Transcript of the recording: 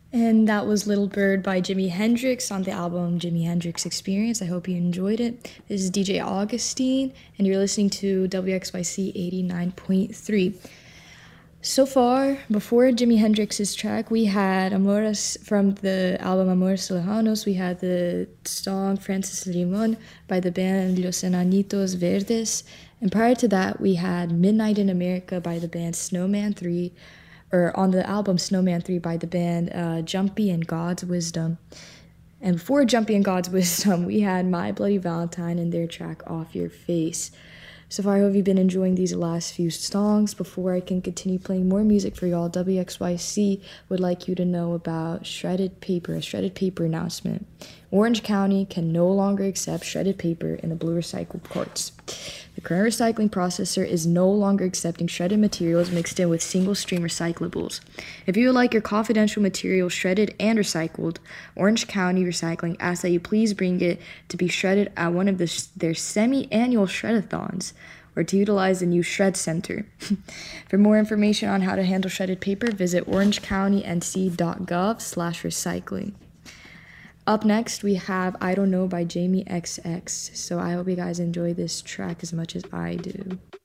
And that was Little Bird by Jimi Hendrix on the album Jimi Hendrix Experience. I hope you enjoyed it. This is DJ Augustine, and you're listening to WXYC 89.3. So far, before Jimi Hendrix's track, we had Amores from the album Amores Lejanos. We had the song Francis Limon by the band Los Enanitos Verdes. And prior to that, we had Midnight in America by the band Snowman 3, or on the album Snowman 3 by the band Jumpy and God's Wisdom. And before Jumpy and God's Wisdom, we had My Bloody Valentine and their track Off Your Face. So far, I hope you've been enjoying these last few songs. Before I can continue playing more music for y'all, WXYC would like you to know about shredded paper, a shredded paper announcement. Orange County can no longer accept shredded paper in the blue recycled carts. The current recycling processor is no longer accepting shredded materials mixed in with single-stream recyclables. If you would like your confidential material shredded and recycled, Orange County Recycling asks that you please bring it to be shredded at one of their semi-annual shredathons, or to utilize the new Shred Center. For more information on how to handle shredded paper, visit orangecountync.gov/recycling. Up next, we have I Don't Know by Jamie XX. So I hope you guys enjoy this track as much as I do.